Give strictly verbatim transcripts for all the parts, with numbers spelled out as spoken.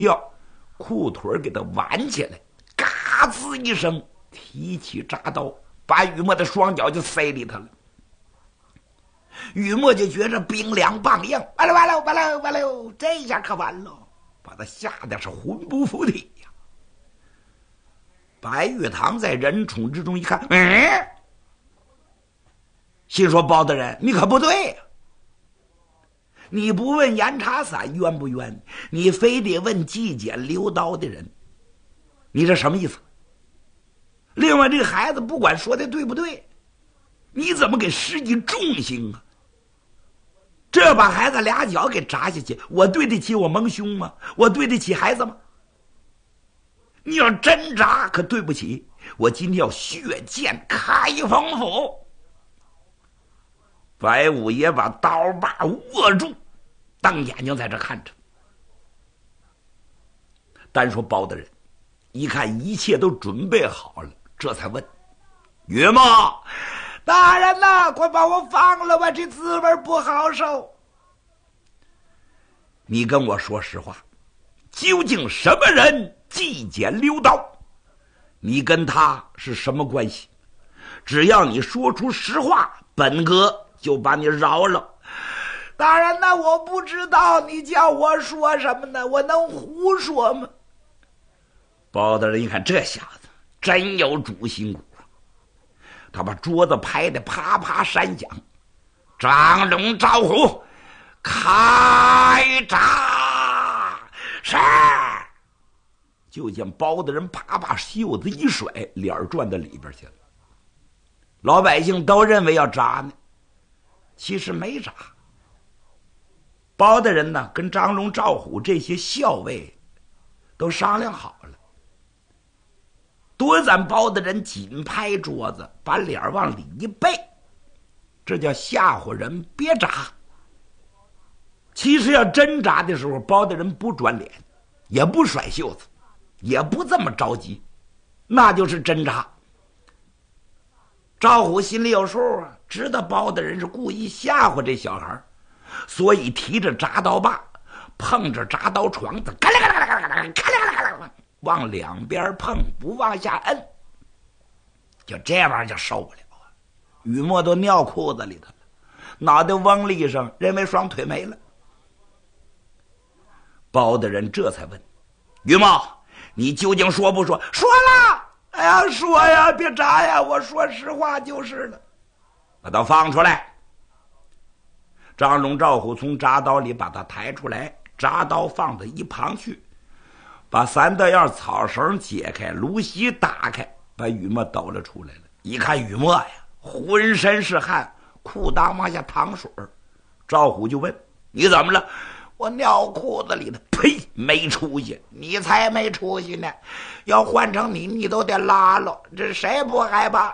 哟，裤腿给他挽起来，嘎吱一声，提起铡刀，把雨墨的双脚就塞里头了。雨墨就觉着冰凉棒硬，完了完了完了完了，这下可完了，把他吓得是魂不附体呀。白玉堂在人宠之中一看，嗯，心说包大人你可不对呀、啊，你不问严查伞冤不冤，你非得问纪检留刀的人，你这什么意思？另外这个孩子不管说的对不对，你怎么给施以重刑啊？这把孩子俩脚给扎下去，我对得起我蒙兄吗？我对得起孩子吗？你要真扎可对不起，我今天要血溅开封府。白五爷把刀把握住，瞪眼睛在这看着。单说包大人一看一切都准备好了，这才问于墨：“大人呐，快把我放了吧，这滋味不好受。你跟我说实话，究竟什么人纪检溜刀？你跟他是什么关系？只要你说出实话，本阁就把你饶了。”大人呐，我不知道，你叫我说什么呢？我能胡说吗？包大人一看这小子真有主心骨，他把桌子拍得啪啪山响。张龙赵虎，开闸！是。就见包大人啪啪袖子一甩，脸转到里边去了。老百姓都认为要扎呢，其实没扎。包大人呢，跟张龙赵虎这些校尉都商量好了，多咱包大人紧拍桌子，把脸往里一背，这叫吓唬人别扎。其实要真扎的时候，包大人不转脸，也不甩袖子，也不这么着急，那就是真扎。赵虎心里有数啊，知道包大人是故意吓唬这小孩，所以提着铡刀把，碰着铡刀床子，嘎啦嘎啦嘎啦嘎啦嘎啦嘎啦嘎啦，往两边碰，不往下摁，就这玩意儿就受不了啊！雨墨都尿裤子里头了，脑袋嗡了一声，认为双腿没了。包大人这才问：“于墨，你究竟说不说？”“说了。”“哎呀，说呀，别扎呀，我说实话就是了。”“把他放出来。”张龙赵虎从铡刀里把他抬出来，铡刀放到一旁去，把三道样草绳解开，芦席打开，把雨墨抖了出来了。一看雨墨呀，浑身是汗，裤裆往下淌水。赵虎就问：“你怎么了？”“我尿裤子里头。”“呸，没出息！你才没出息呢！要换成你，你都得拉了，这谁不害怕？”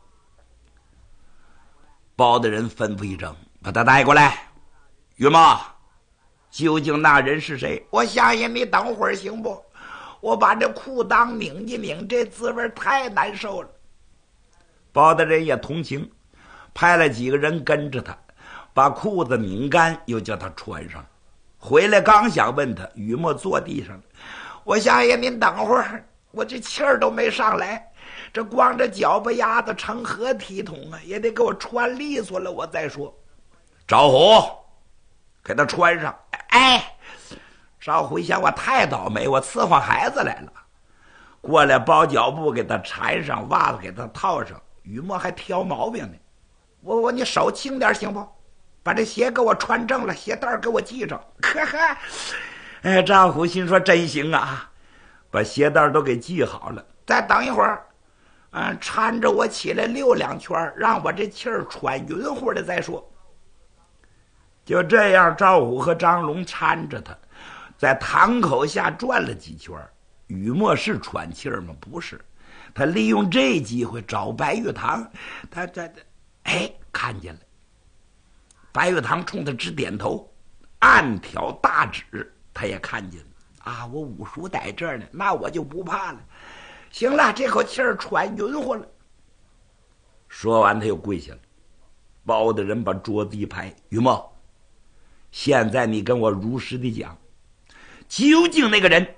包大人吩咐一声：“把他带过来。”“于墨，究竟那人是谁？”“我相信你等会儿行不？我把这裤裆拧一拧，这滋味太难受了。”包大人也同情，派了几个人跟着他，把裤子拧干，又叫他穿上。回来刚想问他，雨墨坐地上了。“我相信您等会儿，我这气儿都没上来，这光着脚巴丫子成何体统啊？也得给我穿利索了，我再说。”“赵虎，给他穿上。”“哎！”赵虎一想，我太倒霉，我伺候孩子来了。过来包脚布给他缠上，袜子给他套上。雨墨还挑毛病呢。“我我你手轻点行不？把这鞋给我穿正了，鞋带给我系上。”“呵呵。”哎，赵虎心说真行啊，把鞋带都给系好了。再等一会儿，嗯，搀着我起来溜两圈，让我这气儿喘匀乎的再说。就这样，赵虎和张龙搀着他，在堂口下转了几圈。雨墨是喘气儿吗？不是，他利用这机会找白玉堂。他这哎看见了，白玉堂冲他直点头，暗挑大指，他也看见了啊！我五叔在这儿呢，那我就不怕了。行了，这口气儿喘匀乎了。说完，他又跪下了。包大人把桌子一拍：“于墨，现在你跟我如实的讲， 究竟那个人